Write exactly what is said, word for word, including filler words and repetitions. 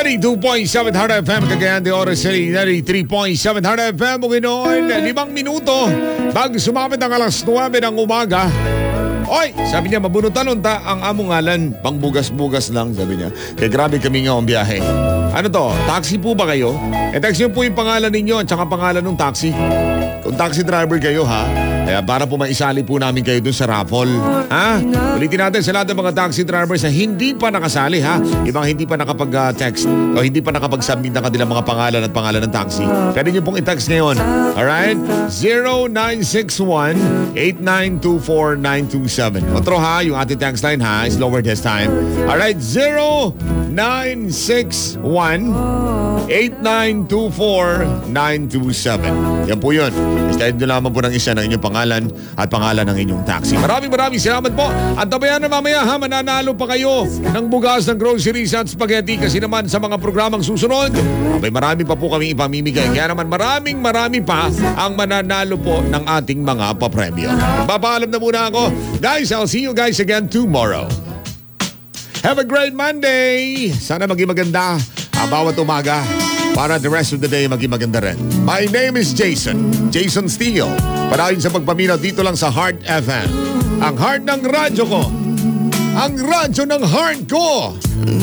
ninety-two point seven Hard F M, Cagayan de Oro City, ninety-three point seven Hard F M. Muli noon, limang minuto bago sumapit ang alas nuwebe ng umaga. Oy, sabi niya, mabunutan-unta ang among ngalan. Pangbugas-bugas lang, sabi niya. Kaya grabe kami nga ang biyahe. Ano to? Taxi po ba kayo? E text niyo po yung pangalan ninyo at saka pangalan ng taxi. Kung taxi driver kayo, ha? Kaya para po maisali po namin kayo dun sa raffle. Ha? Ulitin natin sa lahat ng mga taxi drivers na hindi pa nakasali, ha? Ibang hindi pa nakapag-text o hindi pa nakapag-submit ng kanilang mga pangalan at pangalan ng taxi. Pwede niyo pong i-text ngayon. Alright? zero nine six one, eight nine two four, nine two seven. Otro ha, yung ating text line ha, is lower this time. Alright, zero nine six one, eight nine two four, nine two seven. Yan po yun. Istahid nyo lamang po ng isa ng inyong pangalan at pangalan ng inyong taxi. Maraming maraming salamat po. At tabayan na mamaya ha, mananalo pa kayo ng bugas, ng groceries at spaghetti kasi naman sa mga programang susunod. Abay, marami pa po kami ipamimigay. Kaya naman maraming marami pa ang mananalo po ng ating mga papremyo. Papaalam na muna ako. Guys, I'll see you guys again tomorrow. Have a great Monday! Sana maging maganda ang bawat umaga para the rest of the day maging maganda rin. My name is Jason. Jason Steele. Parahin sa pagpaminaw dito lang sa Heart F M. Ang heart ng radyo ko. Ang radyo ng heart ko.